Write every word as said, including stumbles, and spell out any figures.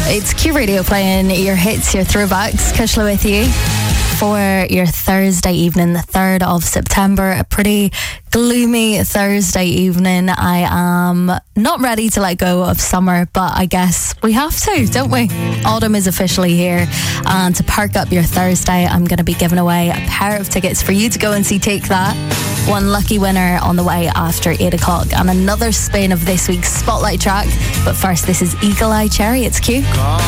It's Q Radio playing your hits, your throwbacks. Kushla with you for your Thursday evening, the third of September. A pretty gloomy Thursday evening. I am not ready to let go of summer, but I guess we have to, don't we? Autumn is officially here, and to perk up your Thursday, I'm going to be giving away a pair of tickets for you to go and see Take That. One lucky winner on the way after eight o'clock, and another spin of this week's Spotlight track. But first, this is Eagle Eye Cherry. It's Q.